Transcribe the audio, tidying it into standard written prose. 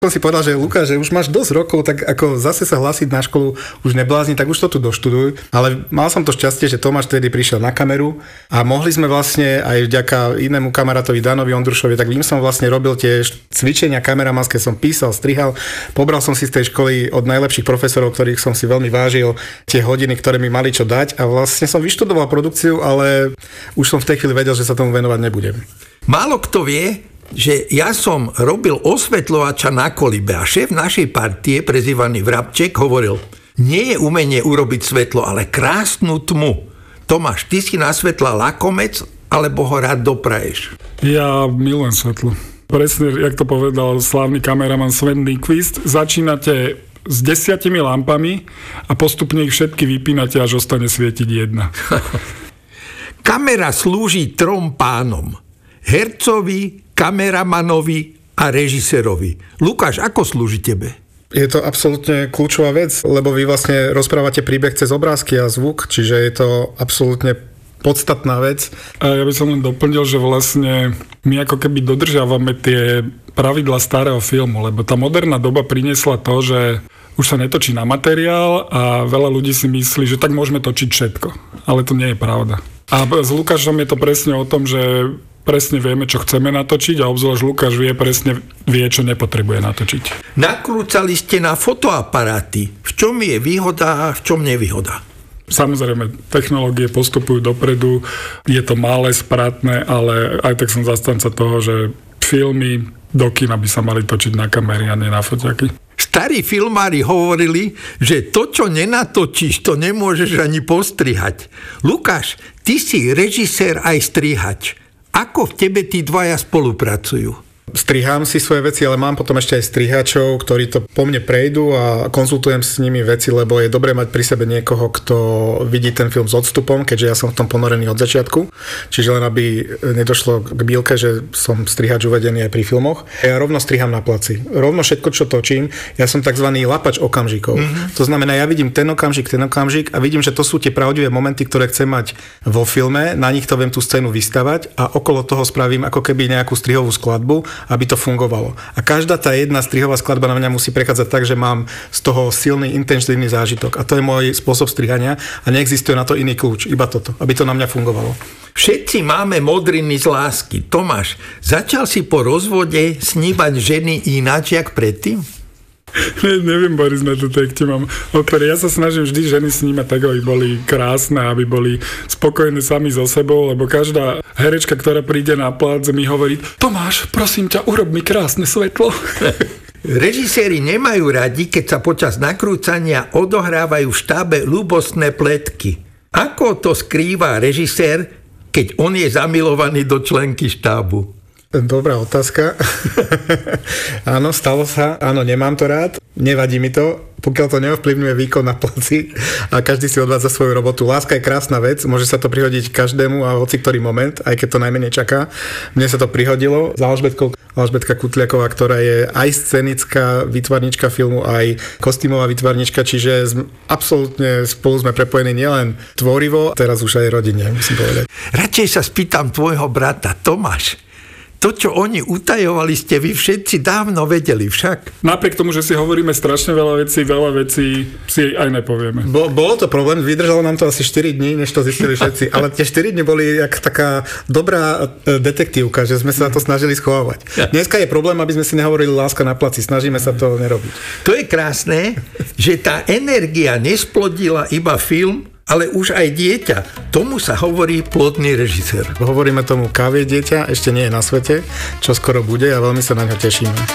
Som si povedal, že Lukáš, že už máš dosť rokov, tak ako zase sa hlásiť na školu už neblázni, tak už to tu doštuduj. Ale mal som to šťastie, že Tomáš tedy prišiel na kameru a mohli sme vlastne aj vďaka inému kamarátovi Danovi Ondrušovi, tak vím som vlastne robil tie cvičenia kameramanské, som písal, strihal. Pobral som si z tej školy od najlepších profesorov, ktorých som si veľmi vážil, tie hodiny, ktoré mi mali čo dať a vlastne som vyštudoval produkciu, ale už som v tej chvíli vedel, že sa tomu venovať nebudem. Málo kto vie, že ja som robil osvetľovača na Kolibe a šéf našej partie, prezývaný Vrabček, hovoril, nie je umenie urobiť svetlo, ale krásnu tmu. Tomáš, ty si na svetla lakomec, alebo ho rád dopraješ? Ja milujem svetlo. Presne, jak to povedal slávny kameraman Sven Nykvist, začínate s 10 lampami a postupne ich všetky vypínate, až ostane svietiť jedna. Kamera slúži 3 pánom. Hercovi, kameramanovi a režisérovi. Lukáš, ako slúži tebe? Je to absolútne kľúčová vec, lebo vy vlastne rozprávate príbeh cez obrázky a zvuk, čiže je to absolútne podstatná vec. A ja by som len doplnil, že vlastne my ako keby dodržiavame tie pravidlá starého filmu, lebo tá moderná doba priniesla to, že už sa netočí na materiál a veľa ľudí si myslí, že tak môžeme točiť všetko. Ale to nie je pravda. A s Lukášom je to presne o tom, že presne vieme, čo chceme natočiť a obzvlášť Lukáš vie, čo nepotrebuje natočiť. Nakrúcali ste na fotoaparáty. V čom je výhoda a v čom nevýhoda? Samozrejme, technológie postupujú dopredu, je to malé, spratné, ale aj tak som zastanca toho, že filmy do kina by sa mali točiť na kamery a nie na foťaky. Starí filmári hovorili, že to, čo nenatočíš, to nemôžeš ani postrihať. Lukáš, ty si režisér aj strihač. Ako v tebe tí dvaja spolupracujú? Strihám si svoje veci, ale mám potom ešte aj strihačov, ktorí to po mne prejdú a konzultujem s nimi veci, lebo je dobré mať pri sebe niekoho, kto vidí ten film s odstupom, keďže ja som v tom ponorený od začiatku. Čiže len aby nedošlo k bílke, že som strihač uvedený aj pri filmoch. Ja rovno striham na placi. Rovno všetko, čo točím, ja som takzvaný lapač okamžikov. To znamená, ja vidím ten okamžik a vidím, že to sú tie pravdivé momenty, ktoré chcem mať vo filme, na nich to viem tú scénu vystavať a okolo toho spravím ako keby nejakú strihovú skladbu, aby to fungovalo. A každá tá jedna strihová skladba na mňa musí prechádzať tak, že mám z toho silný, intenzívny zážitok. A to je môj spôsob strihania a neexistuje na to iný kľúč, iba toto, aby to na mňa fungovalo. Všetci máme modriny z lásky. Tomáš, začal si po rozvode snívať ženy ináč, jak predtým? Neviem, Boris, na to tekte mám opery. Ja sa snažím vždy ženy snímať tak, aby boli krásne, aby boli spokojné sami so sebou, lebo každá herečka, ktorá príde na plác, mi hovorí: Tomáš, prosím ťa, urob mi krásne svetlo. Režiséri nemajú radi, keď sa počas nakrúcania odohrávajú v štábe ľúbostné pletky. Ako to skrýva režisér, keď on je zamilovaný do členky štábu? Dobrá otázka. Áno, stalo sa. Áno, nemám to rád. Nevadí mi to, pokiaľ to neovplyvňuje výkon na placi a každý si odvádza svoju robotu. Láska je krásna vec, môže sa to prihodiť každému a hoci ktorý moment, aj keď to najmenej čaká. Mne sa to prihodilo za Alžbetka Kutliaková, ktorá je aj scenická výtvarnička filmu, aj kostýmová výtvarnička, čiže absolútne spolu sme prepojení nielen tvorivo, teraz už aj rodine, musím povedať. Radšej sa spýtam tvojho brata, Tomáš. To, čo oni utajovali, ste vy všetci dávno vedeli však. Napriek tomu, že si hovoríme strašne veľa vecí si aj nepovieme. Bolo to problém, vydržalo nám to asi 4 dní, než to zistili všetci, ale tie 4 dní boli jak taká dobrá detektívka, že sme sa to snažili schovávať. Dneska je problém, aby sme si nehovorili láska na placi, snažíme sa to nerobiť. To je krásne, že tá energia nesplodila iba film, ale už aj dieťa. Tomu sa hovorí plodný režisér. Hovoríme tomu KV dieťa, ešte nie je na svete, čo skoro bude a veľmi sa na ňo tešíme.